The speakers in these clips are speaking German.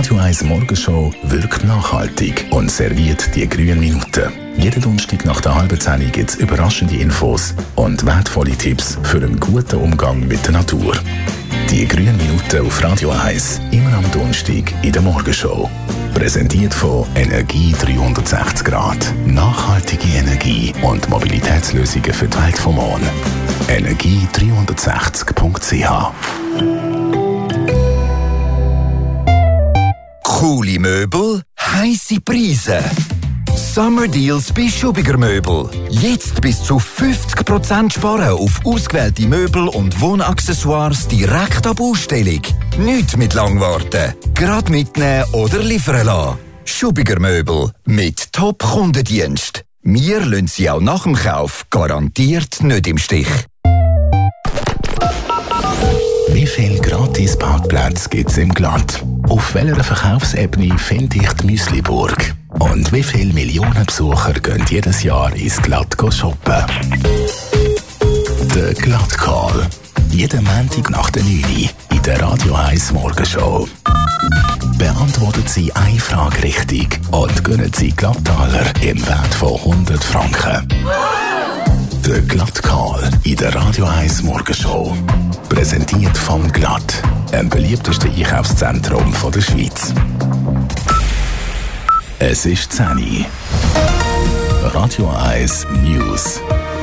Radio 1 Morgenshow wirkt nachhaltig und serviert die grünen Minuten. Jeden Donnerstag nach der halben 10 gibt es überraschende Infos und wertvolle Tipps für einen guten Umgang mit der Natur. Die grünen Minuten auf Radio 1, immer am Donnerstag in der Morgenshow. Präsentiert von Energie 360 Grad. Nachhaltige Energie und Mobilitätslösungen für die Welt vom morgen. Energie360.ch. Coole Möbel, heisse Preise. Summer Deals bei Schubiger Möbel. Jetzt bis zu 50% sparen auf ausgewählte Möbel und Wohnaccessoires direkt ab Ausstellung. Nicht mit lang warten. Gerade mitnehmen oder liefern lassen. Schubiger Möbel mit Top-Kundendienst. Wir lassen Sie auch nach dem Kauf garantiert nicht im Stich. Wie viele Gratis-Parkplätze gibt es im Glatt? Auf welcher Verkaufsebene finde ich die Müsliburg? Und wie viele Millionen Besucher gehen jedes Jahr ins Glatt shoppen? Der Glatt-Call. Jeden Montag nach der 9 Uhr in der Radio 1 Morgenshow. Beantworten Sie eine Frage richtig und gönnen Sie Glattaler im Wert von 100 Franken. Der Glatt-Call in der Radio 1 Morgenshow. Präsentiert vom Glatt, dem beliebtesten Einkaufszentrum der Schweiz. Es ist 10 Uhr. Radio 1 News.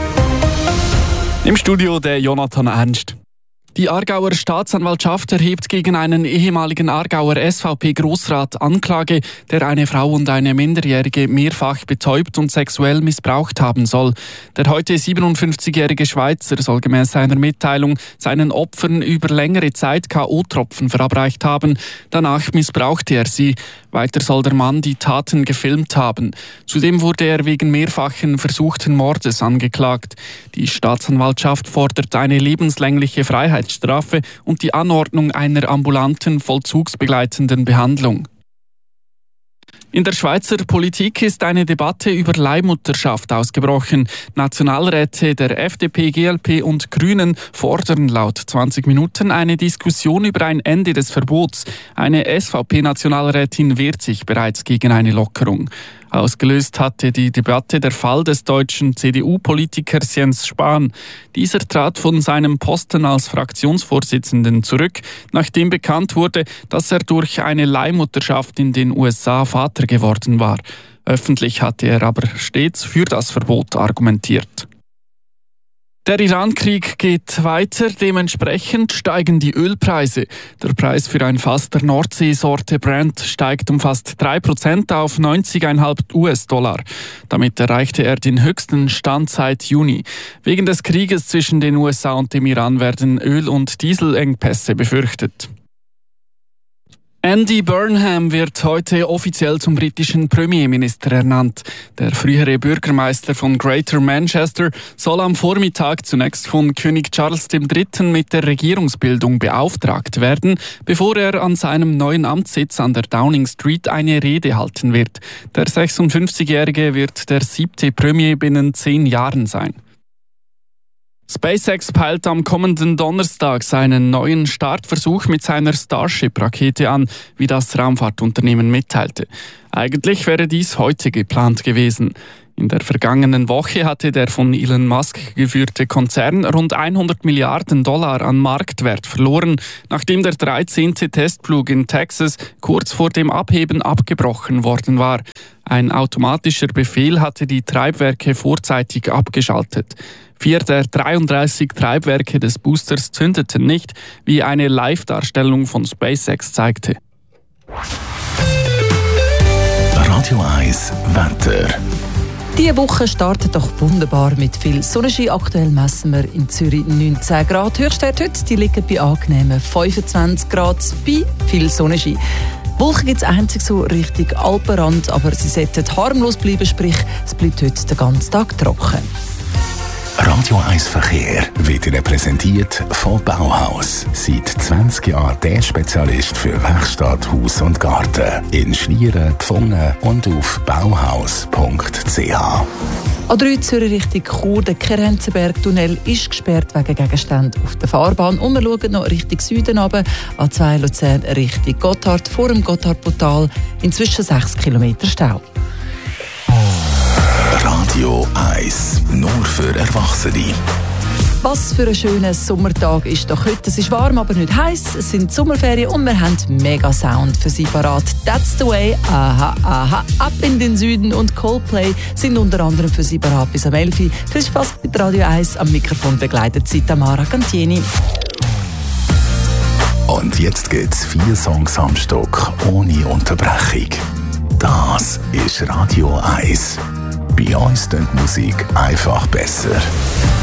Im Studio der Jonathan Ernst. Die Aargauer Staatsanwaltschaft erhebt gegen einen ehemaligen Aargauer SVP-Grossrat Anklage, der eine Frau und eine Minderjährige mehrfach betäubt und sexuell missbraucht haben soll. Der heute 57-jährige Schweizer soll gemäß seiner Mitteilung seinen Opfern über längere Zeit K.O.-Tropfen verabreicht haben. Danach missbrauchte er sie. Weiter soll der Mann die Taten gefilmt haben. Zudem wurde er wegen mehrfachen versuchten Mordes angeklagt. Die Staatsanwaltschaft fordert eine lebenslängliche Freiheitsstrafe und die Anordnung einer ambulanten vollzugsbegleitenden Behandlung. In der Schweizer Politik ist eine Debatte über Leihmutterschaft ausgebrochen. Nationalräte der FDP, GLP und Grünen fordern laut 20 Minuten eine Diskussion über ein Ende des Verbots. Eine SVP-Nationalrätin wehrt sich bereits gegen eine Lockerung. Ausgelöst hatte die Debatte der Fall des deutschen CDU-Politikers Jens Spahn. Dieser trat von seinem Posten als Fraktionsvorsitzenden zurück, nachdem bekannt wurde, dass er durch eine Leihmutterschaft in den USA Vater geworden war. Öffentlich hatte er aber stets für das Verbot argumentiert. Der Iran-Krieg geht weiter, dementsprechend steigen die Ölpreise. Der Preis für ein Fass der Nordseesorte Brent steigt um fast 3% auf 90,5 US-Dollar. Damit erreichte er den höchsten Stand seit Juni. Wegen des Krieges zwischen den USA und dem Iran werden Öl- und Dieselengpässe befürchtet. Andy Burnham wird heute offiziell zum britischen Premierminister ernannt. Der frühere Bürgermeister von Greater Manchester soll am Vormittag zunächst von König Charles III. Mit der Regierungsbildung beauftragt werden, bevor er an seinem neuen Amtssitz an der Downing Street eine Rede halten wird. Der 56-Jährige wird der 7. Premier binnen 10 Jahren sein. SpaceX peilt am kommenden Donnerstag seinen neuen Startversuch mit seiner Starship-Rakete an, wie das Raumfahrtunternehmen mitteilte. Eigentlich wäre dies heute geplant gewesen. In der vergangenen Woche hatte der von Elon Musk geführte Konzern rund 100 Milliarden Dollar an Marktwert verloren, nachdem der 13. Testflug in Texas kurz vor dem Abheben abgebrochen worden war. Ein automatischer Befehl hatte die Treibwerke vorzeitig abgeschaltet. 4 der 33 Treibwerke des Boosters zündeten nicht, wie eine Live-Darstellung von SpaceX zeigte. Radio 1 Wetter. Diese Woche startet doch wunderbar mit viel Sonnenschein. Aktuell messen wir in Zürich 19 Grad. Höchstwerte heute die liegen bei angenehmen 25 Grad bei viel Sonnenschein. Wolken gibt es einzig so Richtung Alpenrand, aber sie sollten harmlos bleiben, sprich es bleibt heute den ganzen Tag trocken. Radio 1 Verkehr wird Ihnen präsentiert von Bauhaus. Seit 20 Jahren der Spezialist für Werkstatt, Haus und Garten. In Schlieren, Pfungen und auf bauhaus.ch. A3 Zürich Richtung Chur, der Kerenzenberg-Tunnel ist gesperrt wegen Gegenständen auf der Fahrbahn. Und wir schauen noch Richtung Süden runter, A2 Luzern Richtung Gotthard, vor dem Gotthardportal, inzwischen 6 Kilometer Stau. Radio 1, nur für Erwachsene. Was für ein schöner Sommertag ist doch heute. Es ist warm, aber nicht heiß. Es sind Sommerferien und wir haben mega Sound für Sie parat. That's the way. Aha, aha. Ab in den Süden und Coldplay sind unter anderem für Sie parat bis am 11 Uhr. Viel Spaß mit Radio 1. Am Mikrofon begleitet Sie Tamara Cantieni. Und jetzt gibt's 4 Songs am Stück ohne Unterbrechung. Das ist Radio 1. Bei uns klingt Musik einfach besser.